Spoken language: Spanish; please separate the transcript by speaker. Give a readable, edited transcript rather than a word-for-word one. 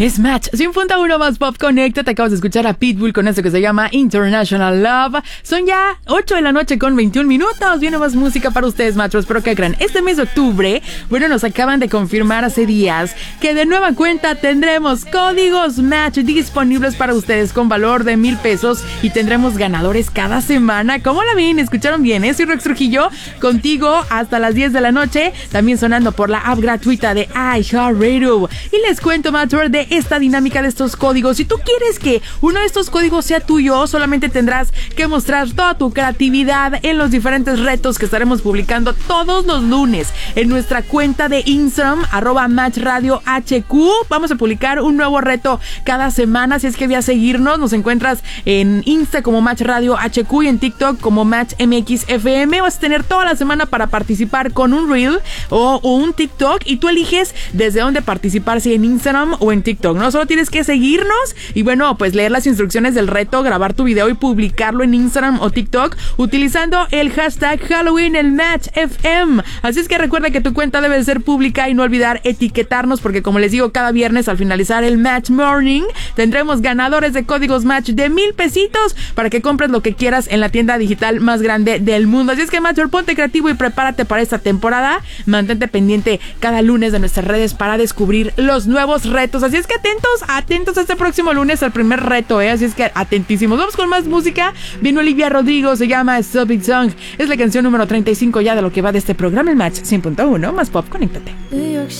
Speaker 1: Es Match 100.1 más Pop Connecta. Te acabas de escuchar a Pitbull con esto que se llama International Love. Son ya 8 de la noche con 21 minutos. Viene más música para ustedes, machos. Pero ¿qué creen? Este mes de octubre, bueno, nos acaban de confirmar hace días que de nueva cuenta tendremos códigos Match disponibles para ustedes con valor de 1,000 pesos y tendremos ganadores cada semana. ¿Cómo la ven? ¿Escucharon bien? Soy Rex Trujillo, contigo hasta las 10 de la noche. También sonando por la app gratuita de iHeartRadio. Y les cuento, machos, de esta dinámica de estos códigos. Si tú quieres que uno de estos códigos sea tuyo, solamente tendrás que mostrar toda tu creatividad en los diferentes retos que estaremos publicando todos los lunes en nuestra cuenta de Instagram, @MatchRadioHQ. Vamos a publicar un nuevo reto cada semana. Si es que voy a seguirnos, nos encuentras en Insta como MatchRadioHQ y en TikTok como MatchMXFM. Vas a tener toda la semana para participar con un Reel o un TikTok y tú eliges desde dónde participar, si en Instagram o en TikTok. No solo tienes que seguirnos y bueno, pues leer las instrucciones del reto, grabar tu video y publicarlo en Instagram o TikTok utilizando el hashtag Halloween el Match FM. Así es que recuerda que tu cuenta debe ser pública y no olvidar etiquetarnos, porque como les digo, cada viernes al finalizar el Match Morning tendremos ganadores de códigos Match de 1,000 pesitos para que compres lo que quieras en la tienda digital más grande del mundo. Así es que, Matcher, ponte creativo y prepárate para esta temporada. Mantente pendiente cada lunes de nuestras redes para descubrir los nuevos retos. Así es que atentos este próximo lunes al primer reto, Así es que atentísimos. Vamos con más música. Viene Olivia Rodrigo, se llama So Big Song. Es la canción número 35 ya de lo que va de este programa, el Match 100.1 más Pop. Conéctate.
Speaker 2: New York